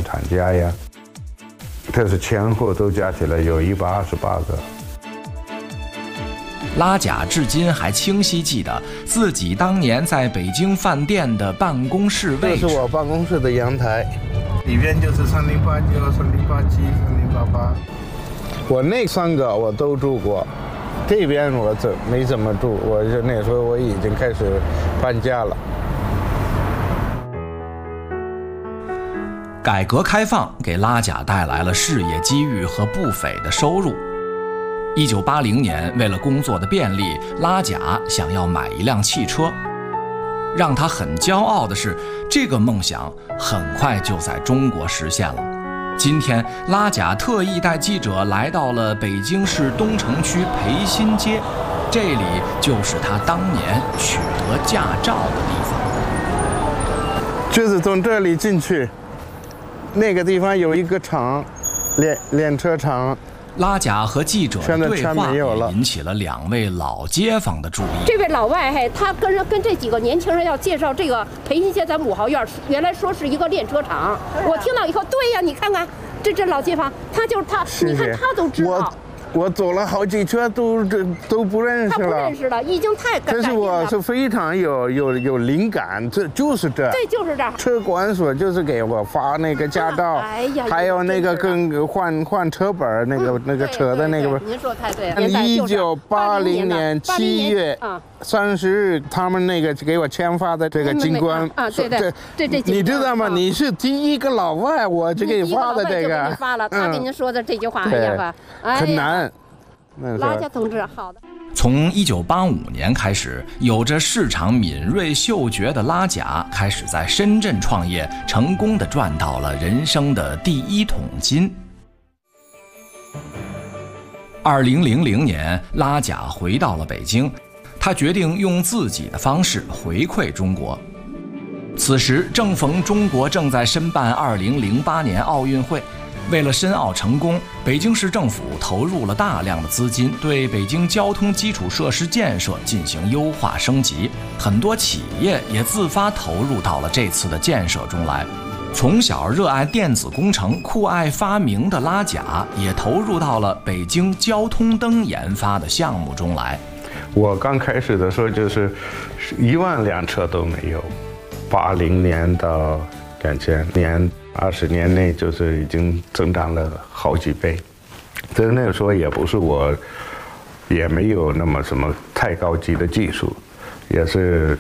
厂家呀，这是前后都加起来有128个。 拉贾至今还清晰记得自己当年在北京饭店的办公室位置。 这是我办公室的阳台，里边就是3089、3087、3088。我那3个我都住过，这边我没怎么住，我是那时候我已经开始搬家了。 改革开放给拉贾带来了事业机遇和不菲的收入。1980年，为了工作的便利，拉贾想要买一辆汽车。让他很骄傲的是，这个梦想很快就在中国实现了。今天，拉贾特意带记者来到了北京市东城区培新街，这里就是他当年取得驾照的地方。 就是从这里进去，那个地方有一个厂，练车厂。 拉贾和记者的对话也引起了2位老街坊的注意。 这位老外他跟这几个年轻人要介绍这个培新街咱5号院，原来说是一个练车场。我听到以后，对呀，你看看这老街坊，他就是他，你看他都知道。 我走了好几圈都不认识了，他不认识了，已经太改变了。 这是我是非常有灵感，这就是这， 对，就是这。 车管所就是给我发那个驾照，还有那个跟换车本那个车的那个。 您说太对了。 1980年7月30日，他们那个给我签发的这个军官啊，对， 你知道吗？你是第一个老外，我就给发的这个。 发了，他给您说的这句话，哎呀， 很难。 拉贾同志，好的。 从1985年开始，有着市场敏锐嗅觉的拉贾开始在深圳创业，成功地赚到了人生的第1桶金。2000年，拉贾回到了北京，他决定用自己的方式回馈中国。此时正逢中国正在申办2008年奥运会。为了申奥成功，北京市政府投入了大量的资金，对北京交通基础设施建设进行优化升级。很多企业也自发投入到了这次的建设中来。从小热爱电子工程、酷爱发明的拉贾，也投入到了北京交通灯研发的项目中来。 我刚开始的时候就是1万辆车都没有，80年到2000年。20年内就是已经增长了好几倍，但是那个时候也不是我，也没有那么什么太高级的技术，也是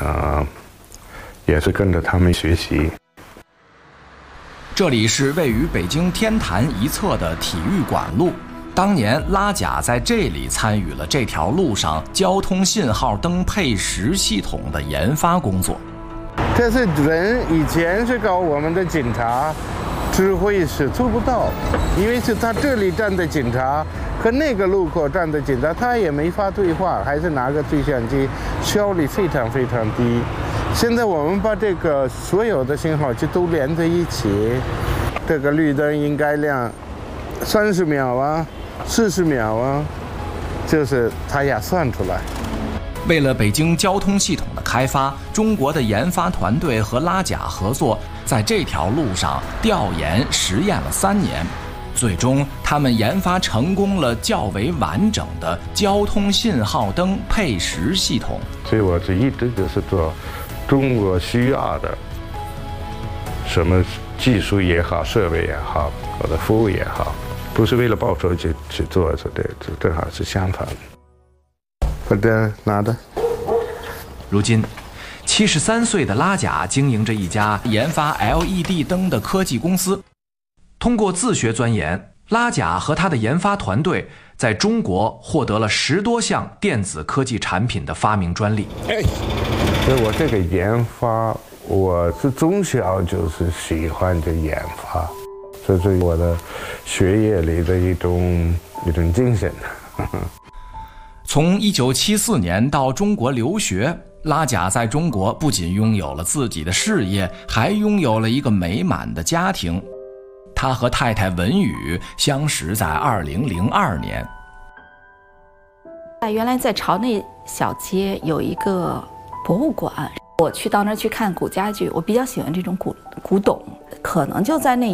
跟着他们学习。 这里是位于北京天坛一侧的体育馆路，当年拉贾在这里参与了这条路上交通信号灯配时系统的研发工作。 这是人以前是搞我们的警察，指挥是做不到，因为是他这里站的警察和那个路口站的警察，他也没法对话，还是拿个对讲机，效率非常非常低。现在我们把这个所有的信号机都连在一起，这个绿灯应该亮30秒啊，40秒啊，就是他也算出来。 为了北京交通系统的开发，中国的研发团队和拉贾合作，在这条路上调研实验了3年，最终他们研发成功了较为完整的交通信号灯配时系统。 所以我是一直就是做中国需要的，什么技术也好，设备也好，或者服务也好，不是为了报酬去做，这正好是相反的。把这拿着。 如今，73岁的拉贾经营着一家研发 LED 灯的科技公司。通过自学钻研，拉贾和他的研发团队在中国获得了10多项电子科技产品的发明专利。 所以我这个研发，我是从小就是喜欢这研发，这是我的学业里的一种精神。 从1974年到中国留学，拉贾在中国不仅拥有了自己的事业，还拥有了一个美满的家庭。他和太太文宇相识在2002年。 原来在朝内小街有一个博物馆，我到那儿去看古家具，我比较喜欢这种古董，可能就在那